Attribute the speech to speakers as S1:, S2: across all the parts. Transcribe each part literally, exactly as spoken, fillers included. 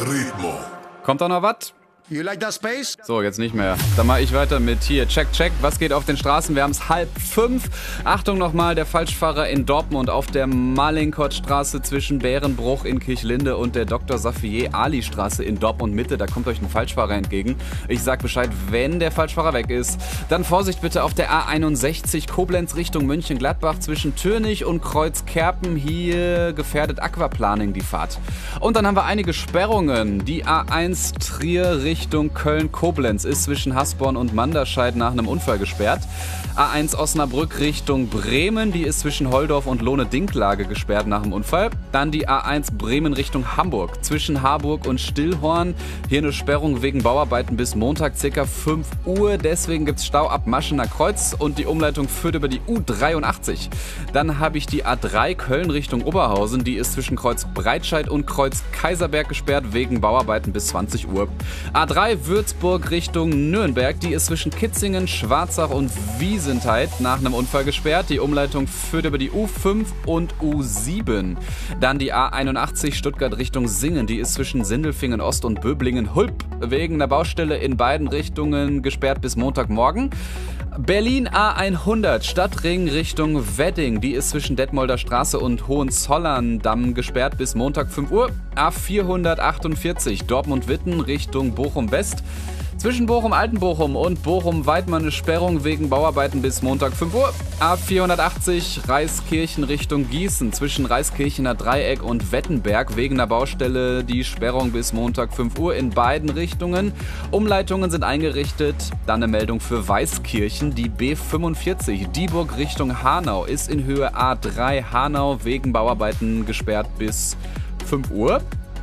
S1: Ritmo.
S2: Kommt da noch was?
S3: You like that space?
S2: So, jetzt nicht mehr. Dann mache ich weiter mit hier. Check, check. Was geht auf den Straßen? Wir haben es halb fünf. Achtung nochmal, der Falschfahrer in Dortmund auf der Malinkottstraße zwischen Bärenbruch in Kirchlinde und der Doktor Safier Ali Straße in Dortmund Mitte. Da kommt euch ein Falschfahrer entgegen. Ich sag Bescheid, wenn der Falschfahrer weg ist. Dann Vorsicht bitte auf der A einundsechzig Koblenz Richtung Mönchengladbach zwischen Türnich und Kreuzkerpen. Hier gefährdet Aquaplaning die Fahrt. Und dann haben wir einige Sperrungen. Die A eins Trier Richtung Köln-Koblenz ist zwischen Hasborn und Manderscheid nach einem Unfall gesperrt. A eins Osnabrück Richtung Bremen, die ist zwischen Holdorf und Lohne-Dinklage gesperrt nach dem Unfall. Dann die A eins Bremen Richtung Hamburg, zwischen Harburg und Stillhorn. Hier eine Sperrung wegen Bauarbeiten bis Montag ca. fünf Uhr. Deswegen gibt es Stau ab Maschener Kreuz und die Umleitung führt über die U dreiundachtzig. Dann habe ich die A drei Köln Richtung Oberhausen, die ist zwischen Kreuz Breitscheid und Kreuz Kaiserberg gesperrt wegen Bauarbeiten bis zwanzig Uhr. A drei Würzburg Richtung Nürnberg, die ist zwischen Kitzingen, Schwarzach und Wiesenthal nach einem Unfall gesperrt. Die Umleitung führt über die U fünf und U sieben. Dann die A einundachtzig Stuttgart Richtung Singen, die ist zwischen Sindelfingen Ost und Böblingen-Hulp wegen einer Baustelle in beiden Richtungen gesperrt bis Montagmorgen. Berlin A hundert Stadtring Richtung Wedding, die ist zwischen Detmolder Straße und Hohenzollern-Damm gesperrt bis Montag fünf Uhr. A vierhundertachtundvierzig Dortmund-Witten Richtung Bochum-West. Zwischen Bochum-Altenbochum und Bochum-Weidmann eine Sperrung wegen Bauarbeiten bis Montag fünf Uhr. A vierhundertachtzig Reiskirchen Richtung Gießen zwischen Reiskirchener Dreieck und Wettenberg wegen einer Baustelle die Sperrung bis Montag fünf Uhr in beiden Richtungen. Umleitungen sind eingerichtet. Dann eine Meldung für Weißkirchen. Die B fünfundvierzig Dieburg Richtung Hanau ist in Höhe A drei Hanau wegen Bauarbeiten gesperrt bis fünf Uhr.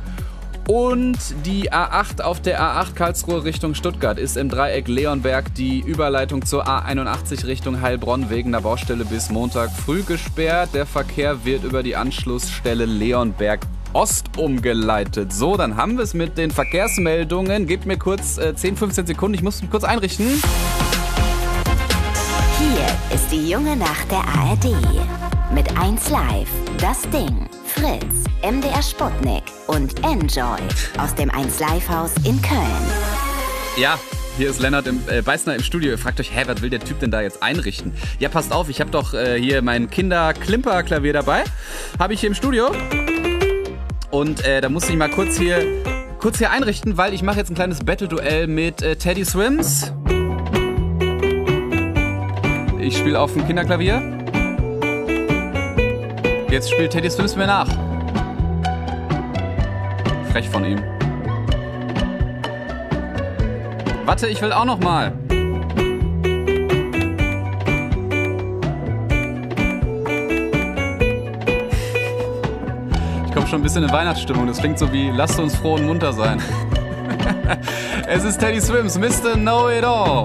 S2: Und die A acht auf der A acht Karlsruhe Richtung Stuttgart ist im Dreieck Leonberg die Überleitung zur A einundachtzig Richtung Heilbronn wegen der Baustelle bis Montag früh gesperrt. Der Verkehr wird über die Anschlussstelle Leonberg Ost umgeleitet. So, dann haben wir es mit den Verkehrsmeldungen. Gebt mir kurz äh, zehn, fünfzehn Sekunden, ich muss mich kurz einrichten.
S4: Hier ist die junge Nacht der A R D. Mit eins Live, Das Ding, Fritz, M D R Sputnik und Enjoy aus dem eins Live Haus in Köln.
S2: Ja, hier ist Lennart im, äh, Beißner im Studio. Ihr fragt euch, hä, was will der Typ denn da jetzt einrichten? Ja, passt auf, ich habe doch äh, hier mein Kinder-Klimper-Klavier dabei. Habe ich hier im Studio. Und äh, da muss ich mal kurz hier, kurz hier einrichten, weil ich mache jetzt ein kleines Battle-Duell mit äh, Teddy Swims. Ich spiele auf dem Kinderklavier. Jetzt spielt Teddy Swims mir nach. Frech von ihm. Warte, ich will auch noch mal. Ich komme schon ein bisschen in Weihnachtsstimmung. Das klingt so wie, lasst uns froh und munter sein. Es ist Teddy Swims, Mister Know It All.